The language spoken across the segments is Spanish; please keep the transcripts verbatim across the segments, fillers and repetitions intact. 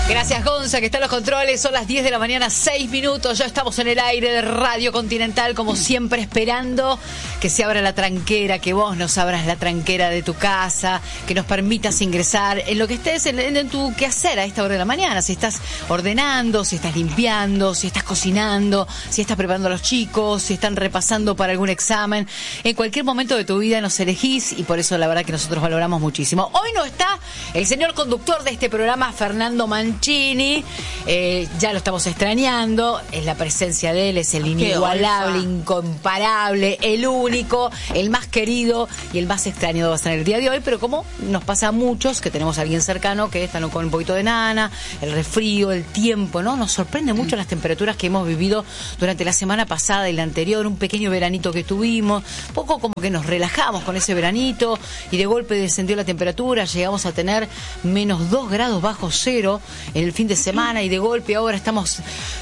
Gracias, Gonza, que está en los controles. Son las diez de la mañana, seis minutos. Ya estamos en el aire de Radio Continental, como siempre, esperando que se abra la tranquera, que vos nos abras la tranquera de tu casa, que nos permitas ingresar en lo que estés en, en tu quehacer a esta hora de la mañana. Si estás ordenando, si estás limpiando, si estás cocinando, si estás preparando a los chicos, si están repasando para algún examen. En cualquier momento de tu vida nos elegís y por eso la verdad que nosotros valoramos muchísimo. Hoy no está el señor conductor de este programa, Fernando Mancini. Eh, ya lo estamos extrañando. Es la presencia de él, es el inigualable, incomparable, el único, el más querido y el más extraño va a estar en el día de hoy. Pero como nos pasa a muchos que tenemos a alguien cercano que están con un poquito de nana, el resfrío, el tiempo, ¿no? Nos sorprende mucho las temperaturas que hemos vivido durante la semana pasada y la anterior, un pequeño veranito que tuvimos, poco como que nos relajamos con ese veranito y de golpe descendió la temperatura, llegamos a tener menos dos grados bajo cero en el fin de semana y de golpe ahora estamos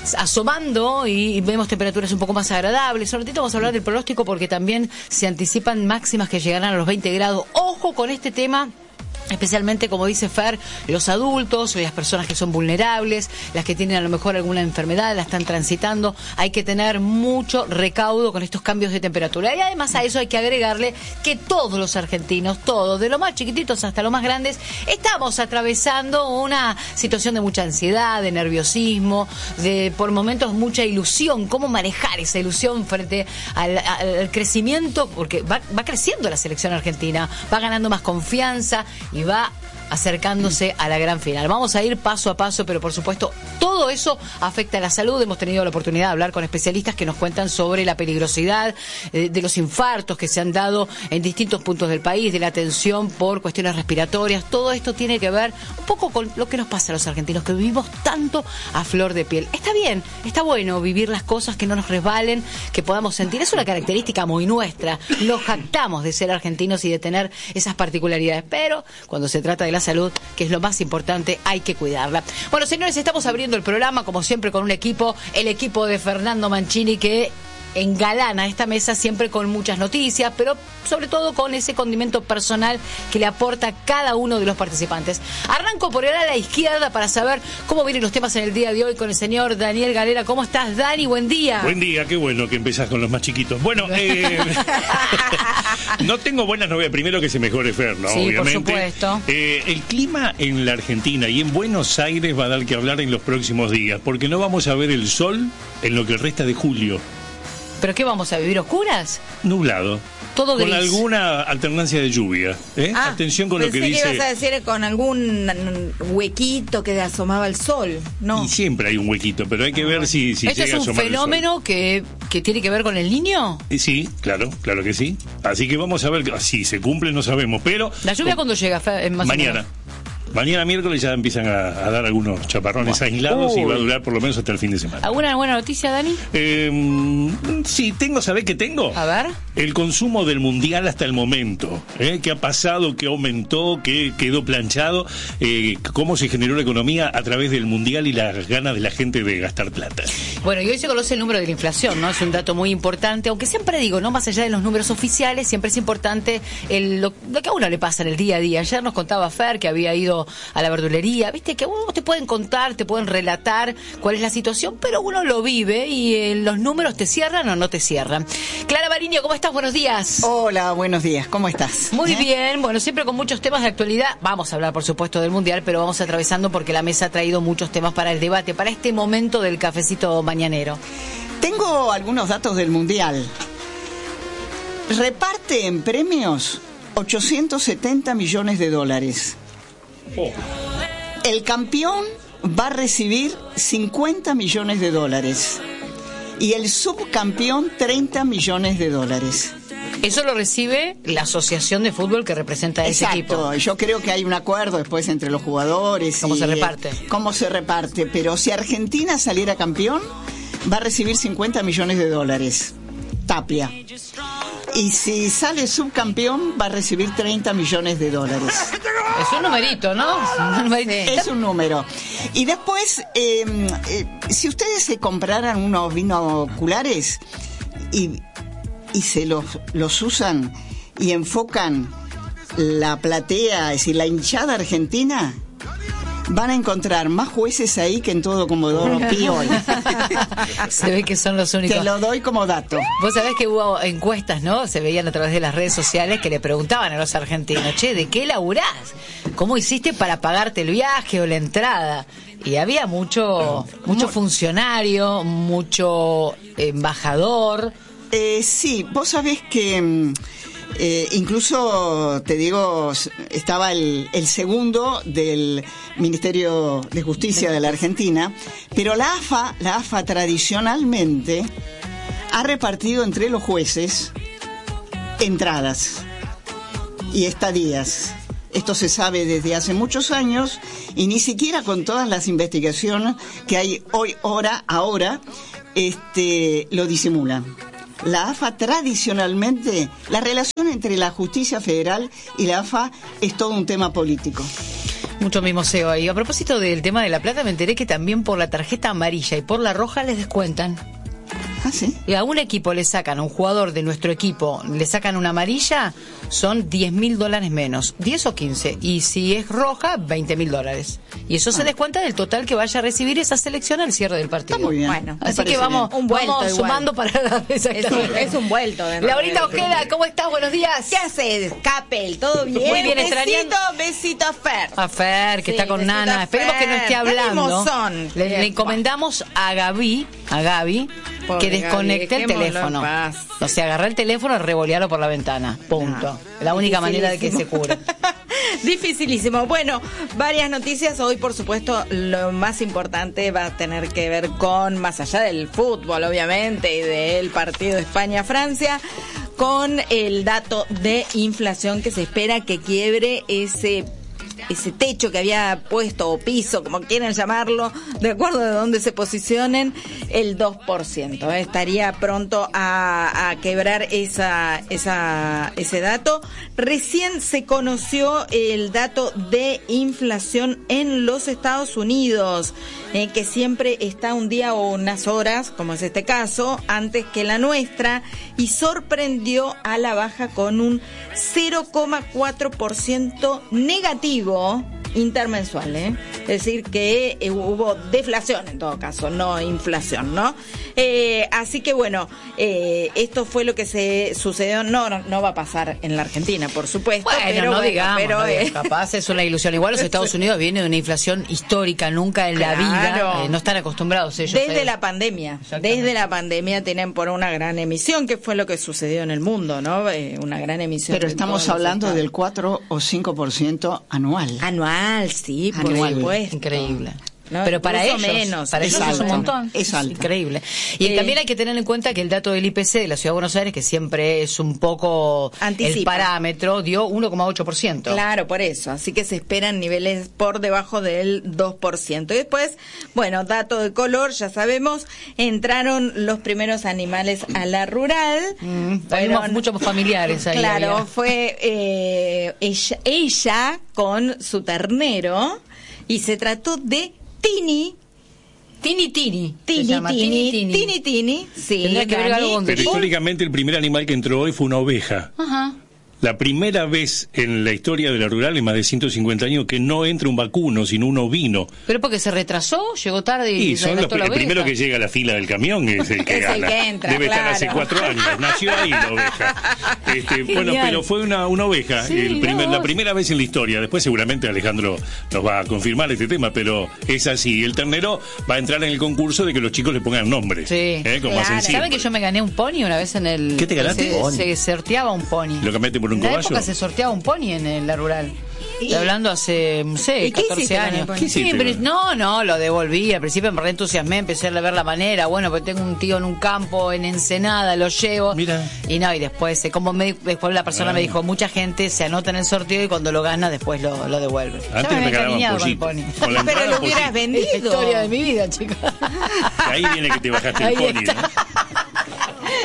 asomando y vemos temperaturas un poco más agradables. Un ratito vamos a hablar del pronóstico porque también se anticipan máximas que llegarán a los veinte grados. Ojo con este tema. Especialmente, como dice Fer, los adultos, las personas que son vulnerables, las que tienen a lo mejor alguna enfermedad, la están transitando. Hay que tener mucho recaudo con estos cambios de temperatura. Y además a eso hay que agregarle que todos los argentinos, todos, de los más chiquititos hasta los más grandes, estamos atravesando una situación de mucha ansiedad, de nerviosismo, de por momentos mucha ilusión. ¿Cómo manejar esa ilusión frente al, al crecimiento? Porque va, va creciendo la selección argentina, va ganando más confianza y va acercándose a la gran final. Vamos a ir paso a paso, pero por supuesto todo eso afecta a la salud. Hemos tenido la oportunidad de hablar con especialistas que nos cuentan sobre la peligrosidad eh, de los infartos que se han dado en distintos puntos del país, de la atención por cuestiones respiratorias. Todo esto tiene que ver un poco con lo que nos pasa a los argentinos, que vivimos tanto a flor de piel. Está bien, está bueno vivir las cosas, que no nos resbalen, que podamos sentir. Es una característica muy nuestra. Nos jactamos de ser argentinos y de tener esas particularidades, pero cuando se trata de la salud, que es lo más importante, hay que cuidarla. Bueno, señores, estamos abriendo el programa, como siempre, con un equipo, el equipo de Fernando Mancini, que engalana esta mesa siempre con muchas noticias, pero sobre todo con ese condimento personal que le aporta cada uno de los participantes. Arranco por el ala izquierda para saber cómo vienen los temas en el día de hoy con el señor Daniel Galera. ¿Cómo estás, Dani? Buen día. Buen día, qué bueno que empezás con los más chiquitos. Bueno, eh, no tengo buenas novedades. Primero que se mejore Fer, ¿no? Sí, obviamente. Por supuesto. Eh, el clima en la Argentina y en Buenos Aires va a dar que hablar en los próximos días, porque no vamos a ver el sol en lo que resta de julio. ¿Pero qué vamos a vivir, oscuras? Nublado. Todo gris. Con alguna alternancia de lluvia. ¿eh? Ah, atención con lo que pensé dice. que ibas a decir con algún huequito que asomaba el sol. No. Y siempre hay un huequito, pero hay que ver si, si ¿Esto llega a es un asomar el sol. fenómeno que, que tiene que ver con el niño? Y sí, claro, claro que sí. Así que vamos a ver si se cumple, no sabemos, pero... ¿La lluvia cuándo llega? Fe- más o Mañana. menos. Mañana miércoles ya empiezan a, a dar algunos chaparrones bueno. aislados Uy. y va a durar por lo menos hasta el fin de semana. ¿Alguna buena noticia, Dani? Eh, sí, tengo, ¿sabés qué tengo? A ver. El consumo del mundial hasta el momento. ¿eh? ¿Qué ha pasado? ¿Qué aumentó? ¿Qué quedó planchado? Eh, ¿Cómo se generó la economía a través del mundial y las ganas de la gente de gastar plata? Bueno, y hoy se conoce el número de la inflación, ¿no? Es un dato muy importante, aunque siempre digo, no más allá de los números oficiales, siempre es importante el, lo, lo que a uno le pasa en el día a día. Ayer nos contaba Fer que había ido a la verdulería, viste que uno te pueden contar, te pueden relatar cuál es la situación, pero uno lo vive y eh, los números te cierran o no te cierran. Clara Mariño, ¿cómo estás? Buenos días. Hola, buenos días, ¿cómo estás? Muy ¿Eh? bien, bueno, siempre con muchos temas de actualidad. Vamos a hablar, por supuesto, del Mundial, pero vamos atravesando porque la mesa ha traído muchos temas para el debate, para este momento del cafecito mañanero. Tengo algunos datos del Mundial. Reparte en premios ochocientos setenta millones de dólares. Oh. El campeón va a recibir cincuenta millones de dólares y el subcampeón treinta millones de dólares. Eso lo recibe la asociación de fútbol que representa a ese equipo. Exacto, yo creo que hay un acuerdo después entre los jugadores. ¿Cómo y, se reparte? Eh, cómo se reparte, pero si Argentina saliera campeón, va a recibir cincuenta millones de dólares. Tapia. Y si sale subcampeón, va a recibir treinta millones de dólares. Es un numerito, ¿no? Es un, numerito. Es un número. Y después, eh, eh, si ustedes se compraran unos binoculares y, y se los, los usan y enfocan la platea, es decir, la hinchada argentina, van a encontrar más jueces ahí que en todo Comodoro Pi hoy. Se ve que son los únicos. Te lo doy como dato. Vos sabés que hubo encuestas, ¿no? Se veían a través de las redes sociales que le preguntaban a los argentinos, che, ¿de qué laburás? ¿Cómo hiciste para pagarte el viaje o la entrada? Y había mucho, mucho funcionario, mucho embajador. Eh, sí, vos sabés que eh, incluso, te digo, estaba el, el segundo del Ministerio de Justicia de la Argentina, pero la AFA, la AFA tradicionalmente ha repartido entre los jueces entradas y estadías. Esto se sabe desde hace muchos años y ni siquiera con todas las investigaciones que hay hoy, hora, ahora, este, lo disimulan. La AFA tradicionalmente, la relación entre la justicia federal y la AFA es todo un tema político. Mucho mimoseo ahí. A propósito del tema de la plata, me enteré que también por la tarjeta amarilla y por la roja les descuentan. ¿Ah, sí? Y a un equipo le sacan, a un jugador de nuestro equipo, le sacan una amarilla, son diez mil dólares menos, diez o quince. Y si es roja, veinte mil dólares. Y eso ah. se descuenta del total que vaya a recibir esa selección al cierre del partido. Está muy bien. Bueno, así que vamos, un vuelto vamos igual. sumando para la es, un, es un vuelto. De Laurita Ojeda, ¿cómo estás? Buenos días. ¿Qué haces, Capel? ¿Todo bien? Muy bien, besito, extrañando. besito a Fer. A Fer, que Sí, está con besito Nana. a Esperemos que no esté hablando. Le, le Bien, encomendamos a Gaby, a Gaby, Pobre que desconecte Gaby, el teléfono. O sea, agarrar el teléfono y revolearlo por la ventana. Punto. No, la única manera de que se cure. Dificilísimo. Bueno, varias noticias. Hoy, por supuesto, lo más importante va a tener que ver con, más allá del fútbol, obviamente, y del partido España-Francia, con el dato de inflación que se espera que quiebre ese ese techo que había puesto, o piso, como quieran llamarlo, de acuerdo de dónde se posicionen, el dos por ciento. ¿eh? Estaría pronto a, a quebrar esa, esa, ese dato. Recién se conoció el dato de inflación en los Estados Unidos, eh, que siempre está un día o unas horas, como es este caso, antes que la nuestra, y sorprendió a la baja con un cero coma cuatro por ciento negativo intermensual, ¿eh? Es decir, que eh, hubo deflación en todo caso, no inflación, ¿no? Eh, así que bueno, eh, esto fue lo que se sucedió. No, no, no va a pasar en la Argentina, por supuesto. Bueno, pero no bueno, digamos, pero, no eh, digamos, capaz es una ilusión. Igual los Estados Unidos vienen de una inflación histórica, nunca en la Claro. vida, eh, no están acostumbrados ellos. Desde eh. la pandemia, desde la pandemia tienen por una gran emisión, que fue lo que sucedió en el mundo, ¿no? Eh, una gran emisión. Pero de estamos todos los hablando estados. del cuatro o cinco por ciento anual. Anual, sí, por Anual. supuesto. Increíble. No, Pero para ellos, incluso menos. para Es ellos es un alto, montón. es alto. Increíble. Y Eh, también hay que tener en cuenta que el dato del I P C de la Ciudad de Buenos Aires, que siempre es un poco Anticipa. el parámetro, dio uno coma ocho por ciento. Claro, por eso. Así que se esperan niveles por debajo del dos por ciento. Y después, bueno, dato de color, ya sabemos, entraron los primeros animales a la rural. Mm, Fueron muchos familiares ahí. Claro, había. fue eh, ella, ella con su ternero, y se trató de Tini. Tini Tini. se Tini, llama, Tini, Tini Tini, Tini. Sí, Tendría que ver Dani. algo con Pero Un- históricamente el primer animal que entró hoy fue una oveja. Ajá. La primera vez en la historia de la rural, en más de ciento cincuenta años, que no entra un vacuno, sino un ovino. Pero porque se retrasó, llegó tarde y, Y se son los, gastó la el primero oveja. que llega a la fila del camión es el que Es el gana. que entra, Debe estar claro. hace cuatro años. Nació ahí la oveja. Este, bueno, Genial. pero fue una, una oveja. Sí, el primer, no. La primera vez en la historia. Después seguramente Alejandro nos va a confirmar este tema, pero es así. El ternero va a entrar en el concurso de que los chicos le pongan nombre. Sí. ¿eh? Como Claro. hacen siempre. ¿Saben que yo me gané un pony una vez en el... ¿Qué te ganaste? Se, Pony. se sorteaba un pony. ¿Lo cambiaste por un En la cobayo? época se sorteaba un pony en, en la rural. Estoy hablando hace, no sé, ¿Y qué catorce hiciste con el años. pony? ¿Qué Sí, hiciste? pero no, no, lo devolví. Al principio me reentusiasmé, empecé a ver la manera. Bueno, porque tengo un tío en un campo, en Ensenada, lo llevo. Mira. Y no, y después, eh, como me, después la persona Ah. me dijo, mucha gente se anota en el sorteo y cuando lo gana, después lo, lo devuelve. Antes Ya me había ganaban encariñado con el pollito. pony. Con la Pero entrada, lo hubieras pollito. Es la vendido. historia de mi vida, chicos. Ahí viene que te bajaste Ahí el pony, está. ¿no?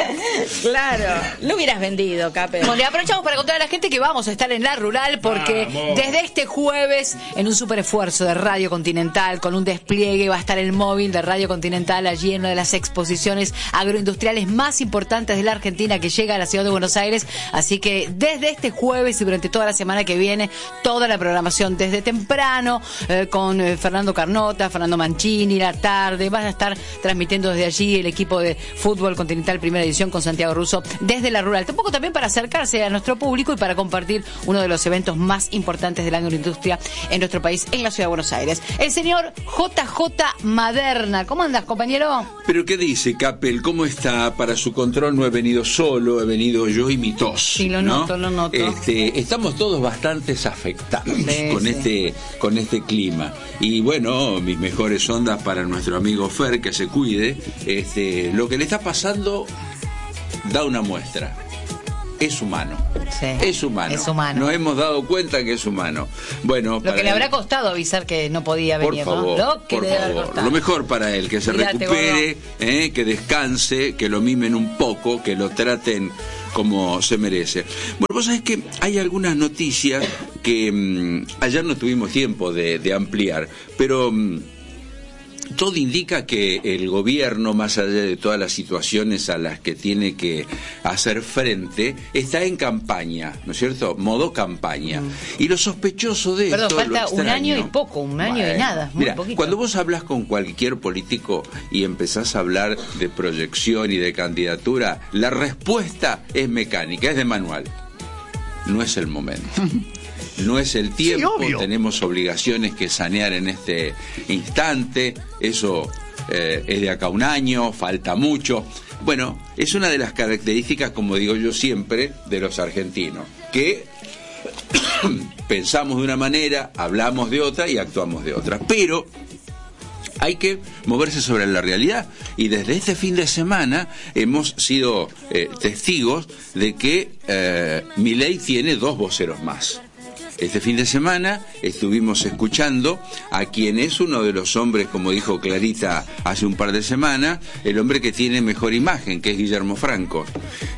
Claro, lo hubieras vendido, Cape. Bueno, y aprovechamos para contar a la gente que vamos a estar en La Rural porque ¡Vamos! Desde este jueves, en un super esfuerzo de Radio Continental, con un despliegue, va a estar el móvil de Radio Continental allí en una de las exposiciones agroindustriales más importantes de la Argentina que llega a la ciudad de Buenos Aires. Así que desde este jueves y durante toda la semana que viene, toda la programación desde temprano, eh, con eh, Fernando Carnota, Fernando Mancini, la tarde, vas a estar transmitiendo desde allí el equipo de Fútbol Continental Primera Edición con Santiago Russo desde La Rural. Un poco también para acercarse a nuestro público y para compartir uno de los eventos más importantes de la agroindustria en nuestro país, en la ciudad de Buenos Aires. El señor J J Maderna. ¿Cómo andas, compañero? ¿Pero qué dice, Capel? ¿Cómo está? Para su control no he venido solo, he venido yo y mi tos. Sí, lo ¿no? noto, lo noto. Este, estamos todos bastante afectados Sí, con, sí. este, con este clima. Y bueno, mis mejores ondas para nuestro amigo Fer, que se cuide. Este, lo que le está pasando da una muestra. Es humano. Sí, es humano. es humano. Nos hemos dado cuenta que es humano. Bueno, Lo para que le él- habrá costado avisar que no podía por venir, favor, ¿no? Lo que por le debe haber favor. costado. Lo mejor para él, que se Cuídate, recupere, eh, que descanse, que lo mimen un poco, que lo traten como se merece. Bueno, vos sabés que hay algunas noticias que mmm, ayer no tuvimos tiempo de, de ampliar, pero mmm, todo indica que el gobierno, más allá de todas las situaciones a las que tiene que hacer frente, está en campaña, ¿no es cierto? Modo campaña. Mm. Y lo sospechoso de Perdón, esto, falta lo un extraño, año y poco, un año bueno, y nada, muy mira, poquito. cuando vos hablas con cualquier político y empezás a hablar de proyección y de candidatura, la respuesta es mecánica, es de manual. No es el momento. No es el tiempo, sí, tenemos obligaciones que sanear en este instante, eso eh, es de acá a un año, falta mucho. Bueno, es una de las características, como digo yo siempre, de los argentinos, que pensamos de una manera, hablamos de otra y actuamos de otra. Pero hay que moverse sobre la realidad y desde este fin de semana hemos sido eh, testigos de que eh, Milei tiene dos voceros más. Este fin de semana estuvimos escuchando a quien es uno de los hombres, como dijo Clarita hace un par de semanas, el hombre que tiene mejor imagen, que es Guillermo Franco.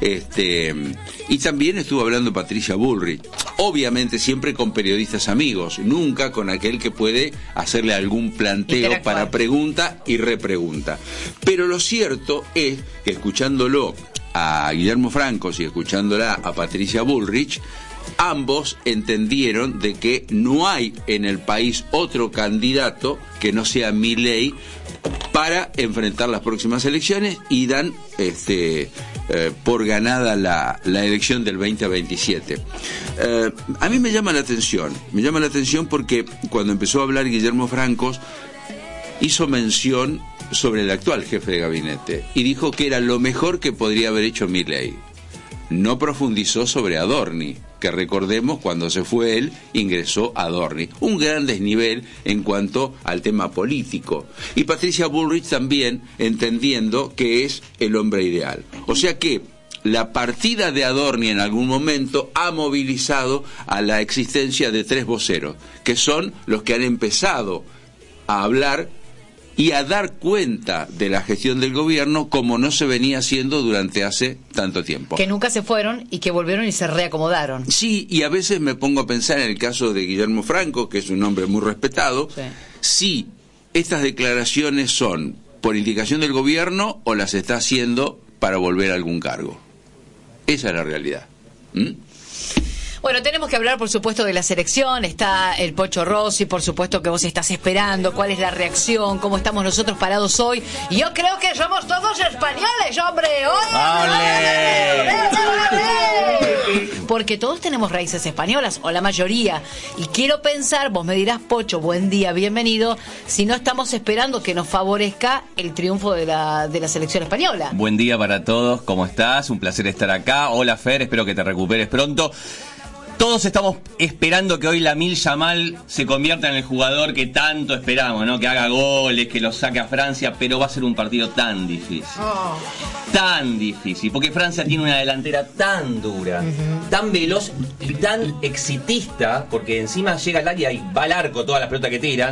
Este, y también estuvo hablando Patricia Bullrich, obviamente siempre con periodistas amigos, nunca con aquel que puede hacerle algún planteo para pregunta y repregunta. Pero lo cierto es que escuchándolo a Guillermo Franco y escuchándola a Patricia Bullrich, ambos entendieron de que no hay en el país otro candidato que no sea Milei para enfrentar las próximas elecciones y dan este eh, por ganada la, la elección del veinte veintisiete. Eh, a mí me llama la atención, me llama la atención porque cuando empezó a hablar Guillermo Franco hizo mención sobre el actual jefe de gabinete y dijo que era lo mejor que podría haber hecho Milei. No profundizó sobre Adorni, que recordemos cuando se fue él, ingresó Adorni. Un gran desnivel en cuanto al tema político. Y Patricia Bullrich también entendiendo que es el hombre ideal. O sea que la partida de Adorni en algún momento ha movilizado a la existencia de tres voceros, que son los que han empezado a hablar y a dar cuenta de la gestión del gobierno como no se venía haciendo durante hace tanto tiempo. Que nunca se fueron y que volvieron y se reacomodaron. Sí, y a veces me pongo a pensar en el caso de Guillermo Franco, que es un hombre muy respetado, sí. Si estas declaraciones son por indicación del gobierno o las está haciendo para volver a algún cargo. Esa es la realidad. ¿Mm? Bueno, tenemos que hablar, por supuesto, de la selección. Está el Pocho Rossi, por supuesto, que vos estás esperando. ¿Cuál es la reacción? ¿Cómo estamos nosotros parados hoy? Y yo creo que somos todos españoles, hombre. ¡Ole! ¡Ole! Porque todos tenemos raíces españolas, o la mayoría. Y quiero pensar, vos me dirás, Pocho, buen día, bienvenido, si no estamos esperando que nos favorezca el triunfo de la, de la selección española. Buen día para todos, ¿cómo estás? Un placer estar acá. Hola, Fer, espero que te recuperes pronto. Todos estamos esperando que hoy Lamine Yamal se convierta en el jugador que tanto esperamos, ¿no? Que haga goles, que lo saque a Francia, pero va a ser un partido tan difícil. Oh. Tan difícil, porque Francia tiene una delantera tan dura, uh-huh. tan veloz y tan exitista, porque encima llega al área y va al arco todas las pelotas que tiran,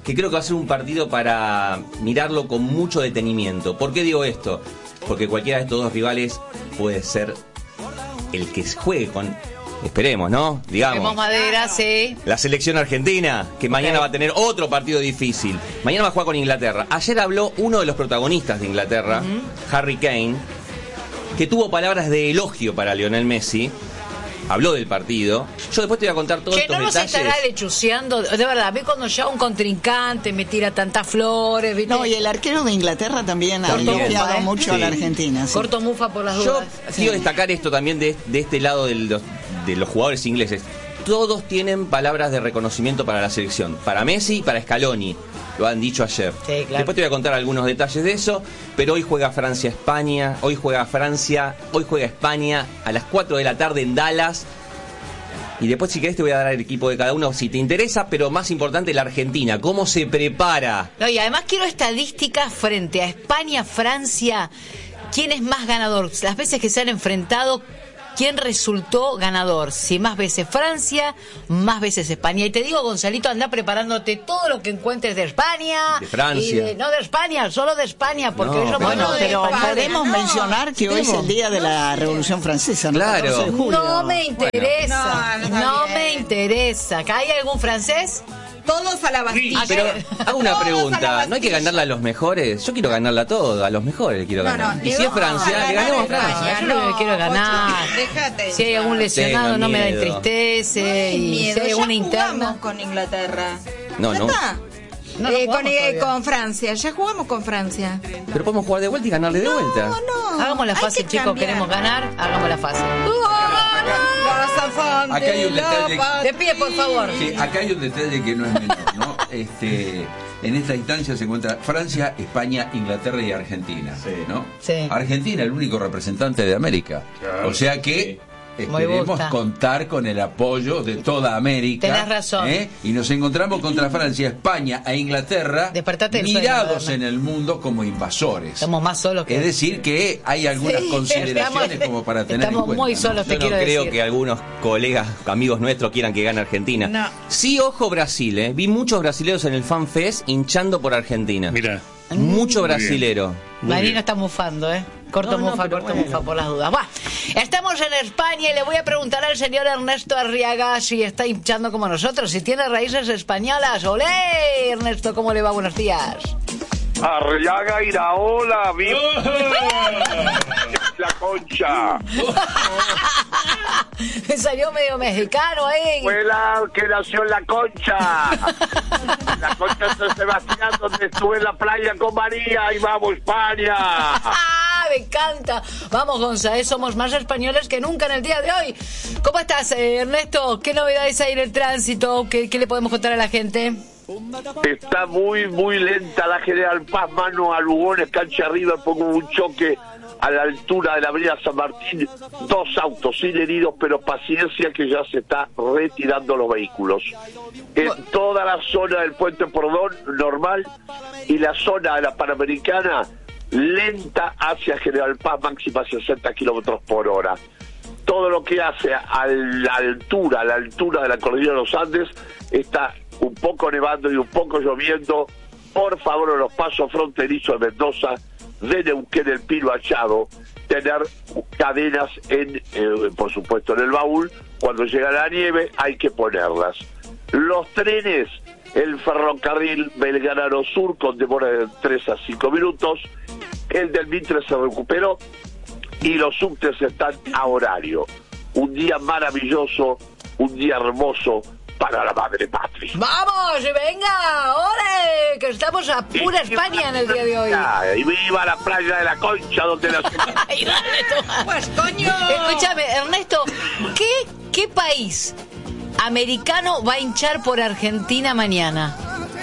que creo que va a ser un partido para mirarlo con mucho detenimiento. ¿Por qué digo esto? Porque cualquiera de estos dos rivales puede ser el que juegue con, esperemos, ¿no? Digamos. Tenemos madera, sí. La selección argentina, que mañana Ok. va a tener otro partido difícil. Mañana va a jugar con Inglaterra. Ayer habló uno de los protagonistas de Inglaterra, uh-huh. Harry Kane, que tuvo palabras de elogio para Lionel Messi. Habló del partido. Yo después te voy a contar todos Que estos no nos detalles. estará lechuceando. De verdad, a mí cuando ya un contrincante me tira tantas flores, ¿viste? No, y el arquero de Inglaterra también ha Corto elogiado mufa, ¿eh? mucho Sí. a la Argentina. Sí. Corto mufa por las Yo dudas. quiero destacar esto también de, de este lado de los, de los jugadores ingleses. Todos tienen palabras de reconocimiento para la selección. Para Messi y para Scaloni. Lo han dicho ayer. Sí, claro. Después te voy a contar algunos detalles de eso. Pero hoy juega Francia-España. Hoy juega Francia. Hoy juega España a las cuatro de la tarde en Dallas. Y después, si querés, te voy a dar el equipo de cada uno si te interesa. Pero más importante, la Argentina. ¿Cómo se prepara? No, y además quiero estadísticas frente a España, Francia. ¿Quién es más ganador? Las veces que se han enfrentado, ¿quién resultó ganador? Si más veces Francia, más veces España. Y te digo, Gonzalito, anda preparándote todo lo que encuentres de España. De Francia. Y de- no de España, solo de España, porque No, ellos pero- Bueno, no de pero España. podemos no, mencionar que hoy es el día de la Revolución Francesa, ¿no? Claro. catorce de julio. No me interesa, Bueno. no, No, está me bien. interesa. ¿Acá hay algún francés? Todos a la Bastilla. Pero hago una Todos a la pregunta. ¿No hay que Bastilla. ganarla a los mejores? Yo quiero ganarla a todos. A los mejores le quiero No, ganar. no, y le si es vamos a Francia, le ganar ganemos a a España. Francia. Yo lo que quiero ganar. Pochi, déjate. Si hay algún lesionado, Tenga no me da miedo. entristece. Sin Y si miedo, hay ya alguna jugamos interna. con Inglaterra. No, ¿Ya no. está? No, no Eh, jugamos con, eh, todavía. con Francia, ya jugamos con Francia. Pero podemos jugar de vuelta y ganarle de vuelta. No, no. Hagámosla hay fácil, que chicos. cambiar. Queremos ganar. Hagámosla fácil. La zafante, Acá hay un la detalle. De pie, por favor. Sí, acá hay un detalle que no es menor, ¿no? Este, en esta instancia se encuentra Francia, España, Inglaterra y Argentina, ¿no? Sí. Argentina, el único representante de América. O sea que Me esperemos gusta. contar con el apoyo de toda América. Tenés razón. ¿eh? Y nos encontramos contra Francia, España e Inglaterra, Despertate del sueño, mirados Berna. en el mundo como invasores. Estamos más solos que... Es decir, que hay algunas Sí, consideraciones estamos- como para tener estamos en cuenta. muy ¿no? solos, te Yo no quiero creo decir. que algunos colegas, amigos nuestros quieran que gane Argentina. No. Sí, ojo Brasil, ¿eh? Vi muchos brasileros en el Fan Fest hinchando por Argentina. Mira. Mucho brasilero. Muy Marino bien. está mufando, ¿eh? Corto No, no, mufa, pero corto bueno. mufa por las dudas. Va. Estamos en España y le voy a preguntar al señor Ernesto Arriaga si está hinchando como nosotros, si tiene raíces españolas. ¡Olé! Ernesto, ¿cómo le va? Buenos días. Arriaga Iraola, viva la concha. Me salió medio mexicano ahí. Fue la que nació en la concha. La concha de San Sebastián, donde estuve en la playa con María. Y vamos, España. ¡Ah! Me encanta. Vamos, Gonza, ¿eh? Somos más españoles que nunca en el día de hoy. ¿Cómo estás, eh, Ernesto? ¿Qué novedades hay en el tránsito? ¿Qué, qué le podemos contar a la gente? Está muy, muy lenta la General Paz, mano a Lugones, cancha arriba, pongo un choque a la altura de la avenida San Martín, dos autos sin heridos, pero paciencia que ya se está retirando los vehículos. En toda la zona del Puente Pordón, normal, y la zona de la Panamericana, lenta hacia General Paz, máxima sesenta kilómetros por hora. Todo lo que hace a la altura, a la altura de la cordillera de los Andes, está un poco nevando y un poco lloviendo. Por favor, en los pasos fronterizos de Mendoza, de Neuquén, el Pino Achado, tener cadenas, en, eh, por supuesto, en el baúl. Cuando llega la nieve, hay que ponerlas. Los trenes, el ferrocarril Belgrano Sur, con demora de tres a cinco minutos. El del Mitre se recuperó y los subtes están a horario. Un día maravilloso, un día hermoso para la madre patria. ¡Vamos! ¡Venga! ¡Ole! Que estamos a pura España en el día de hoy. Y viva la playa de la Concha, donde nació. Ay, dale, toma. Pues coño. Escúchame, Ernesto, ¿qué, ¿qué país americano va a hinchar por Argentina mañana?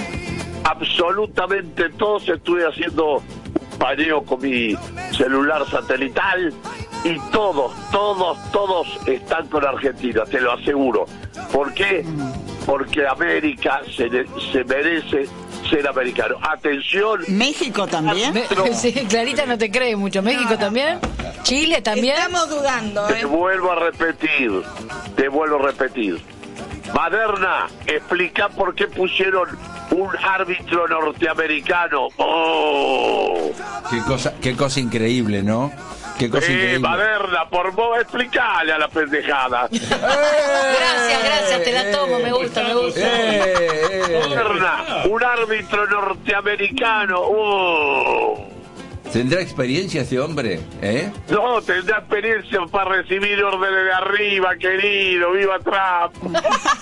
Absolutamente todos. Estuve haciendo un paneo con mi celular satelital y todos, todos, todos están con Argentina, te lo aseguro. ¿Por qué? Porque América se, se merece ser americano. Atención. México también. Me- sí, Clarita no te cree mucho. ¿México también? ¿Chile también? Estamos dudando, Te ¿eh? vuelvo a repetir, te vuelvo a repetir. Maderna, explica por qué pusieron un árbitro norteamericano. ¡Oh! Qué cosa, qué cosa increíble, ¿no? Qué cosa Eh, increíble. Maderna, por vos, explicale a la pendejada. Gracias, gracias, te la tomo, me gusta, me gusta. Eh, eh. Maderna, un árbitro norteamericano. ¡Oh! ¿Tendrá experiencia ese hombre? ¿Eh? No, tendrá experiencia para recibir órdenes de arriba, querido. ¡Viva Trump!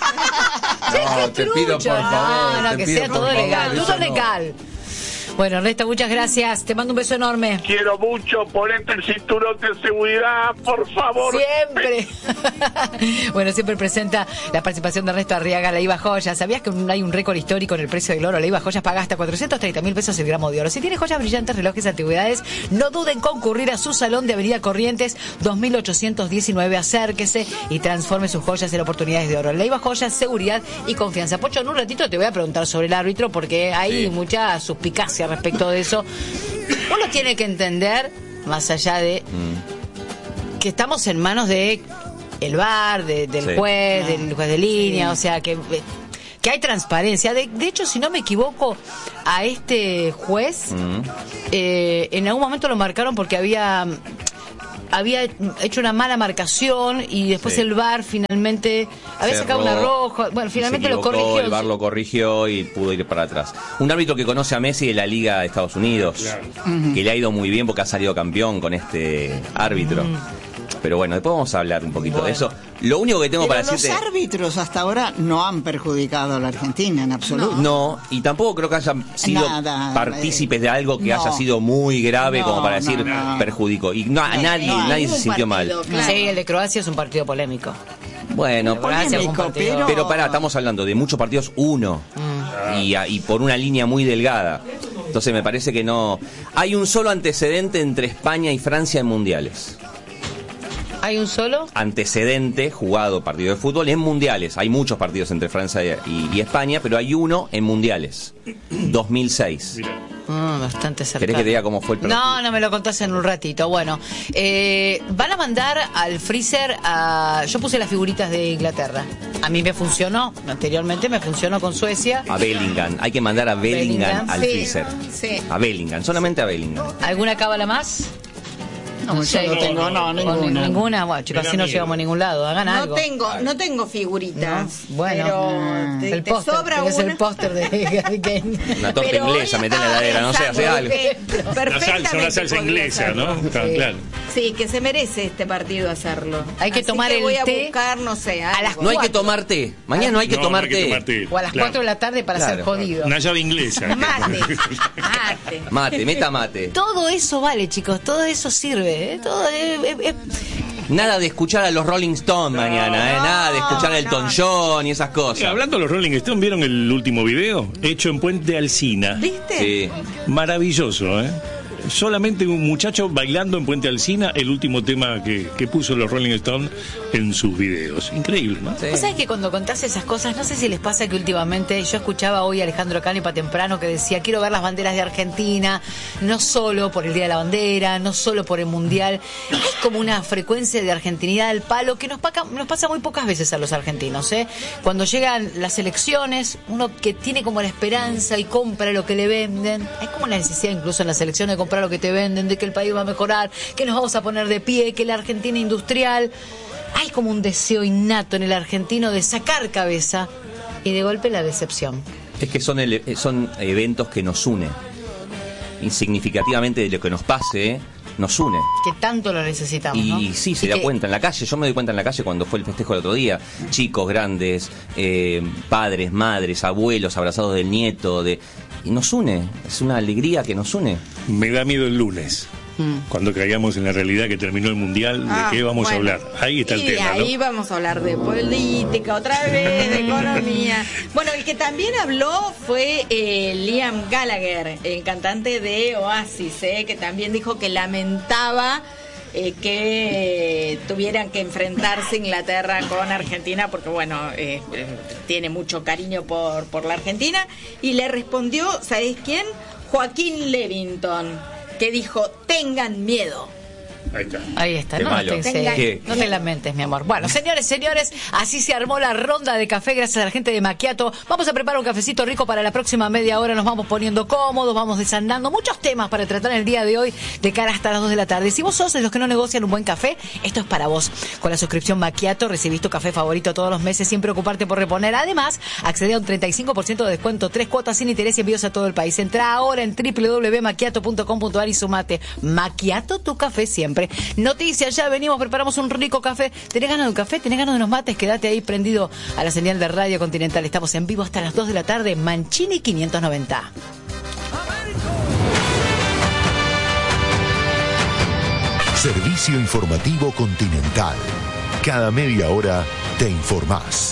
No, te pido por Trucho, favor. no, no, te que pido sea por todo favor, legal, eso todo no. legal. Bueno, Ernesto, muchas gracias. Te mando un beso enorme. Quiero mucho, ponete el cinturón de seguridad, por favor. Siempre. Bueno, siempre presenta la participación de Ernesto Arriaga, la I V A Joyas. ¿Sabías que hay un récord histórico en el precio del oro? La I V A Joyas paga hasta cuatrocientos treinta mil pesos el gramo de oro. Si tienes joyas brillantes, relojes, antigüedades, no duden en concurrir a su salón de Avenida Corrientes dos mil ochocientos diecinueve. Acérquese y transforme sus joyas en oportunidades de oro. La I V A Joyas, seguridad y confianza. Pocho, en un ratito te voy a preguntar sobre el árbitro porque hay Sí. mucha suspicacia respecto de eso. Uno tiene que entender, más allá de Mm. que estamos en manos de el V A R, de, del Sí. juez, del juez de línea, Sí. o sea que que hay transparencia. De, de hecho, si no me equivoco, a este juez Mm. eh, en algún momento lo marcaron porque había había hecho una mala marcación y después Sí. el V A R finalmente había sacado Cerró, una roja. Bueno, finalmente se lo equivocó, corrigió. el V A R lo corrigió y pudo ir para atrás. Un árbitro que conoce a Messi de la Liga de Estados Unidos, Claro. que le ha ido muy bien porque ha salido campeón con este árbitro. Pero bueno, después vamos a hablar un poquito de eso. Lo único que tengo Pero para los decirte... árbitros hasta ahora no han perjudicado a la Argentina en absoluto. No, y tampoco creo que hayan sido Nada, partícipes de algo que no. haya sido muy grave No, como para decir no, no. perjudicó. Y no, a nadie, no, nadie se ningún sintió partido, mal. claro. Sí, el de Croacia es un partido polémico. Bueno, Croacia fue un polémico, partido- pero- pero pará, estamos hablando de muchos partidos, uno. Y, a- y por una línea muy delgada. Entonces me parece que no... Hay un solo antecedente entre España y Francia en mundiales. ¿Hay un solo? Antecedente jugado partido de fútbol en mundiales. Hay muchos partidos entre Francia y, y España, pero hay uno en mundiales. dos mil seis. Mirá. Ah, bastante cercano. ¿Querés que te diga cómo fue el partido? No, no me lo contás en un ratito. Bueno, eh, van a mandar al freezer a... Yo puse las figuritas de Inglaterra. A mí me funcionó. Anteriormente me funcionó con Suecia. A Bellingham. Hay que mandar a Bellingham, Bellingham, al sí, freezer. sí. A Bellingham, solamente a Bellingham. ¿Alguna cábala más? No, yo no tengo, no, Con ninguna. ninguna. Bueno, chicos, Me da así no miedo. llegamos a ningún lado. Hagan No algo. tengo, no tengo figuritas. No, bueno. pero te, el te póster, sobra tenés una. el póster de Harry Kane. Una torta Pero inglesa, hoy- meté en la heladera, no sé, exacto, hace algo. que Una salsa, perfectamente una salsa podría inglesa, hacerlo. ¿no? Claro, claro. Sí, que se merece este partido hacerlo. Hay que Así tomar que el voy a té buscar, no sé, a las algo. No hay que Cuatro. tomar té. Mañana no hay que No, tomar no hay que té. tomar té. O a las Claro. cuatro de la tarde para Claro. ser jodido. Una llave inglesa. Mate, mate. Mate, meta mate. Todo eso vale, chicos. Todo eso sirve. ¿eh? Todo es- es- es- Nada de escuchar a los Rolling Stones mañana, ¿eh? Nada de escuchar a Elton no. John y esas Sí, cosas. hablando de los Rolling Stones, ¿vieron el último video? Hecho en Puente Alsina. ¿Viste? Sí. Maravilloso, ¿eh? Solamente un muchacho bailando en Puente Alsina, el último tema que, que puso los Rolling Stones en sus videos. Increíble, ¿no? Sí. Vos sabés que cuando contás esas cosas, no sé si les pasa que últimamente, yo escuchaba hoy a Alejandro Canepa temprano que decía, quiero ver las banderas de Argentina, no solo por el Día de la Bandera, no solo por el Mundial. Hay como una frecuencia de argentinidad al palo que nos, paca- nos pasa muy pocas veces a los argentinos, ¿eh? Cuando llegan las elecciones, uno que tiene como la esperanza y compra lo que le venden, hay como una necesidad incluso en las elecciones de comprar lo que te venden, de que el país va a mejorar, que nos vamos a poner de pie, que la Argentina industrial... Hay como un deseo innato en el argentino de sacar cabeza y de golpe la decepción. Es que son, ele- son eventos que nos unen. Insignificativamente de lo que nos pase, ¿eh? Nos une. Que tanto lo necesitamos, ¿no? Y sí, se Y da que- cuenta en la calle. Yo me doy cuenta en la calle cuando fue el festejo el otro día. Chicos, grandes, eh, padres, madres, abuelos abrazados del nieto. de Y nos une. Es una alegría que nos une. Me da miedo el lunes. Mm. Cuando caigamos en la realidad que terminó el Mundial, ¿de Ah, qué vamos bueno. a hablar? Ahí está el y tema, ¿no? ahí vamos a hablar de política otra vez, de economía. Bueno, el que también habló fue eh, Liam Gallagher, el cantante de Oasis, eh, que también dijo que lamentaba eh, que eh, tuvieran que enfrentarse Inglaterra con Argentina, porque bueno, eh, eh, tiene mucho cariño por, por la Argentina. Y le respondió, ¿sabés quién? Joaquín Levington, que dijo, tengan miedo. Ahí está. Ahí está, Qué no, malo. no te, Tenga- ¿Qué? no te lamentes, mi amor. Bueno, señores, señores, así se armó la ronda de café gracias a la gente de Macchiato. Vamos a preparar un cafecito rico para la próxima media hora. Nos vamos poniendo cómodos, vamos desandando. Muchos temas para tratar el día de hoy de cara hasta las dos de la tarde. Si vos sos de los que no negocian un buen café, esto es para vos. Con la suscripción Macchiato recibís tu café favorito todos los meses sin preocuparte por reponer. Además, accede a un treinta y cinco por ciento de descuento, tres cuotas sin interés y envíos a todo el país. Entra ahora en doble u doble u doble u punto macchiato punto com punto a r y sumate. Macchiato, tu café siempre. Noticias, ya venimos, preparamos un rico café. ¿Tenés ganas de un café? ¿Tenés ganas de unos mates? Quédate ahí prendido a la señal de Radio Continental. Estamos en vivo hasta las dos de la tarde. Mancini quinientos noventa. Servicio Informativo Continental. Cada media hora te informás.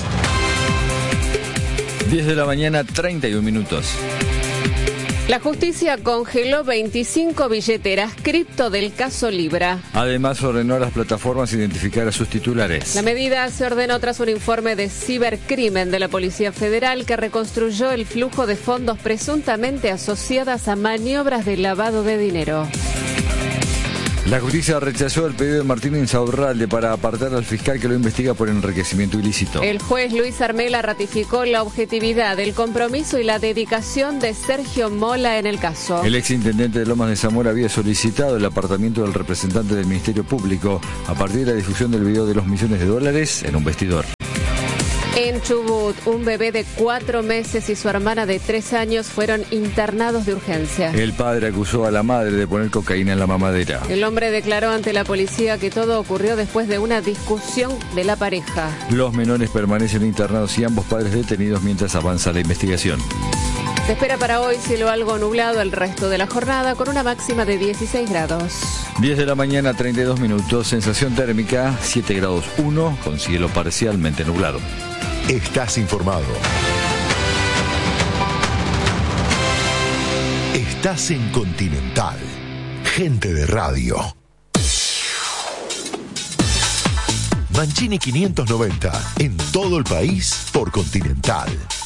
diez de la mañana, treinta y un minutos. La justicia congeló veinticinco billeteras cripto del caso Libra. Además, ordenó a las plataformas identificar a sus titulares. La medida se ordenó tras un informe de cibercrimen de la Policía Federal que reconstruyó el flujo de fondos presuntamente asociadas a maniobras de lavado de dinero. La justicia rechazó el pedido de Martín Insaurralde para apartar al fiscal que lo investiga por enriquecimiento ilícito. El juez Luis Armela ratificó la objetividad, el compromiso y la dedicación de Sergio Mola en el caso. El exintendente de Lomas de Zamora había solicitado el apartamiento del representante del Ministerio Público a partir de la difusión del video de los millones de dólares en un vestidor. En Chubut, un bebé de cuatro meses y su hermana de tres años fueron internados de urgencia. El padre acusó a la madre de poner cocaína en la mamadera. El hombre declaró ante la policía que todo ocurrió después de una discusión de la pareja. Los menores permanecen internados y ambos padres detenidos mientras avanza la investigación. Se espera para hoy cielo algo nublado el resto de la jornada con una máxima de dieciséis grados. diez de la mañana, treinta y dos minutos, sensación térmica siete grados uno con cielo parcialmente nublado. Estás informado. Estás en Continental. Gente de radio. Mancini quinientos noventa. En todo el país por Continental.